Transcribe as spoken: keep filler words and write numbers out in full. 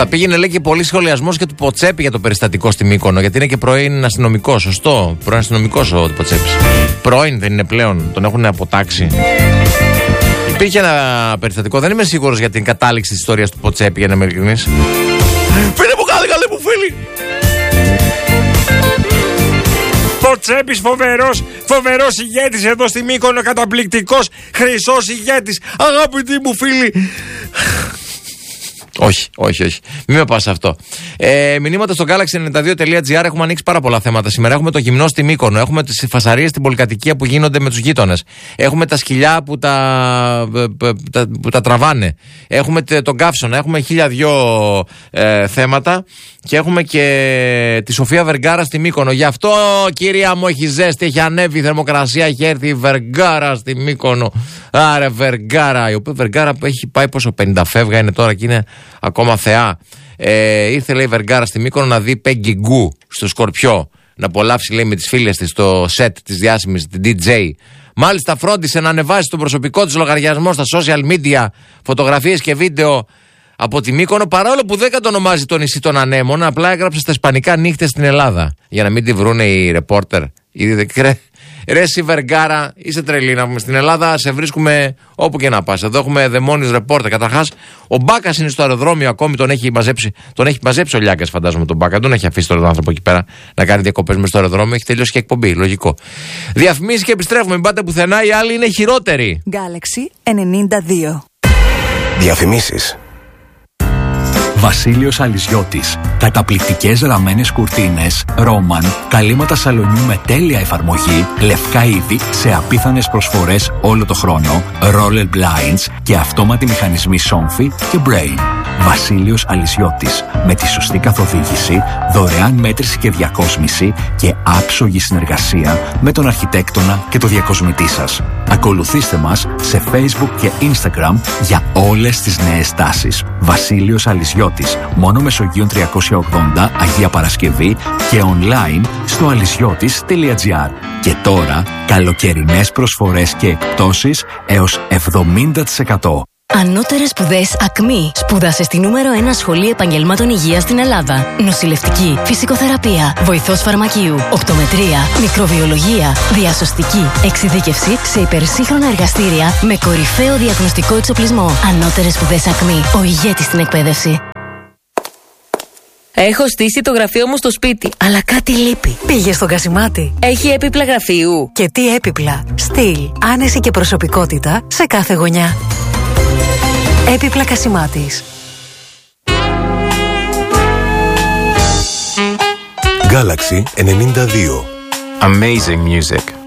Θα πήγαινε, λέει, και πολύ σχολιασμός και του Ποτσέπη για το περιστατικό στη Μύκονο. Γιατί είναι και πρώην αστυνομικό. Σωστό. Πρώην αστυνομικό ο Ποτσέπης. Πρώην δεν είναι πλέον. Τον έχουν αποτάξει. Υπήρχε ένα περιστατικό. Δεν είμαι σίγουρος για την κατάληξη της ιστορίας του Ποτσέπη, για να είμαι ειλικρινής. Φίλε μου, κάθε καλέ μου φίλοι. Ποτσέπης φοβερός, φοβερός ηγέτης εδώ στη Μύκονο, καταπληκτικός, χρυσός ηγέτης, αγαπητοί μου φίλοι. Όχι, όχι, όχι. Μην με πας αυτό. Ε, μηνύματα στο galaxy ενενήντα δύο τελεία τζι άρ. Έχουμε ανοίξει πάρα πολλά θέματα σήμερα. Έχουμε το γυμνό στη Μύκονο. Έχουμε τις φασαρίες στην πολυκατοικία που γίνονται με τους γείτονες. Έχουμε τα σκυλιά που τα, τα, που τα τραβάνε. Έχουμε τον καύσωνα. Έχουμε χίλια δυο ε, θέματα. Και έχουμε και τη Σοφία Βεργάρα στη Μύκονο. Γι' αυτό, κυρία μου, έχει ζέστη, έχει ανέβει η θερμοκρασία, έχει έρθει η Βεργάρα στη Μύκονο. Άρε, Βεργάρα. Η οποία Βεργάρα που έχει πάει πόσο, πενήντα φεύγα είναι τώρα και είναι ακόμα θεά. Ε, ήρθε, λέει, η Βεργάρα στη Μύκονο να δει Peggy Gou στο Σκορπιό. Να απολαύσει, λέει, με τις φίλες της το σετ της διάσημης, την ντι τζέι. Μάλιστα φρόντισε να ανεβάσει στον προσωπικό της λογαριασμό στα social media φωτογραφίες και βίντεο από τη Μύκονο, παρόλο που δεν κατονομάζει το νησί των Ανέμων, απλά έγραψε στα ισπανικά νύχτες στην Ελλάδα. Για να μην τη βρούνε οι ρεπόρτερ. Ρε εσύ Βεργάρα, είσαι τρελή να πούμε. Στην Ελλάδα σε βρίσκουμε όπου και να πας. Εδώ έχουμε δαιμόνιους ρεπόρτερ. Καταρχάς, ο Μπάκας είναι στο αεροδρόμιο ακόμη, τον έχει μαζέψει, τον έχει μαζέψει ο Λιάκας, φαντάζομαι τον Μπάκα. Τον έχει αφήσει τον άνθρωπο εκεί πέρα να κάνει διακοπές μες στο αεροδρόμιο. Έχει τελειώσει και εκπομπή, λογικό. Διαφημίσεις και επιστρέφουμε. Μην πάτε πουθενά, οι άλλοι είναι χειρότεροι. Galaxy ενενήντα δύο. Διαφημίσεις. Βασίλειος Αλυσιώτης. Καταπληκτικές ραμμένες κουρτίνες, ρόμαν, καλύματα σαλονιού με τέλεια εφαρμογή, λευκά είδη σε απίθανες προσφορές όλο το χρόνο, roller blinds και αυτόματοι μηχανισμοί Somfy και Brain. Βασίλειος Αλυσιώτης. Με τη σωστή καθοδήγηση, δωρεάν μέτρηση και διακόσμηση και άψογη συνεργασία με τον αρχιτέκτονα και το διακοσμητή σας. Ακολουθήστε μας σε Facebook και Instagram για όλες τις νέες τάσεις. Βασίλειος Αλυσιώτης. Μόνο Μεσογείων τριακόσια ογδόντα Αγία Παρασκευή και online στο αλυσιώτης τελεία τζι άρ. Και τώρα καλοκαιρινές προσφορές και εκπτώσεις έως εβδομήντα τοις εκατό. Ανώτερες σπουδές ΑΚΜΗ. Σπούδασε στη νούμερο ένα σχολή επαγγελμάτων υγείας στην Ελλάδα. Νοσηλευτική, φυσικοθεραπεία, βοηθός φαρμακείου, οπτομετρία, μικροβιολογία, διασωστική, εξειδίκευση σε υπερσύγχρονα εργαστήρια με κορυφαίο διαγνωστικό εξοπλισμό. Ανώτερες σπουδές ΑΚΜΗ. Ο ηγέτης στην εκπαίδευση. Έχω στήσει το γραφείο μου στο σπίτι, αλλά κάτι λείπει. Πήγε στον Κασιμάτη. Έχει έπιπλα γραφείου. Και τι έπιπλα. Στυλ, άνεση και προσωπικότητα σε κάθε γωνιά. Έπιπλα Κασιμάτης. Galaxy ενενήντα δύο. Amazing music.